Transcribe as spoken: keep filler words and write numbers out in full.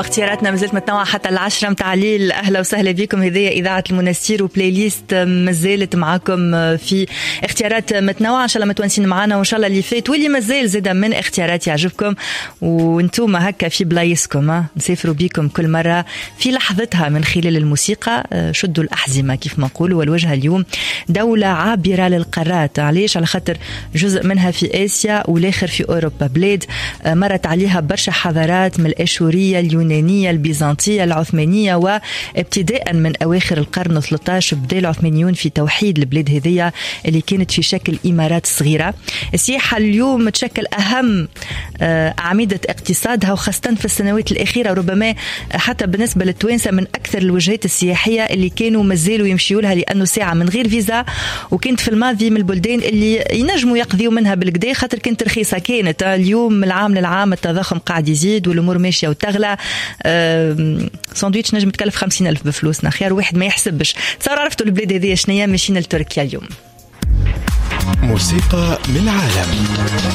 واختياراتنا مازالت متنوعة حتى العشرة متاع الليل. أهلا وسهلا بكم. هذه إذاعة المنستير وبلاي ليست مازالت معاكم في اختيارات متنوعة. إن شاء الله متونسين معنا وإن شاء الله اللي فات واللي مازال زادا من اختيارات يعجبكم وانتم هكا في بلايسكم نسافروا بكم كل مرة في لحظتها من خلال الموسيقى. شدوا الأحزمة كيف ما نقولوا. والوجهة اليوم دولة عابرة للقارات. علاش؟ على خاطر جزء منها في آسيا والآخر في أوروبا. بلاد مرت عليها برشا حضارات من الأشورية اليونانية البيزنطية العثمانية، وابتداء من أواخر القرن الثالث عشر بدأ العثمانيون في توحيد البلاد هذية اللي كانت في شكل إمارات صغيرة. السياحة اليوم تشكل أهم أعمدة اقتصادها وخاصة في السنوات الأخيرة، ربما حتى بالنسبة للتوانسة من أكثر الوجهات السياحية اللي كانوا مازالوا يمشيوا لها لأنه ساعة من غير فيزا، وكانت في الماضي من البلدان اللي ينجموا يقضيوا منها بالكدا خاطر كانت رخيصة. كانت اليوم من العام للعام التضخم قاعد يزيد والأمور ماشية وتغلى. ساندويتش نجم تكلف خمسين ألف بفلوسنا، خيار واحد ما يحسبش. تصور عرفتوا البلاد هذه شنية؟ مشينا لتركيا اليوم. موسيقى من العالم.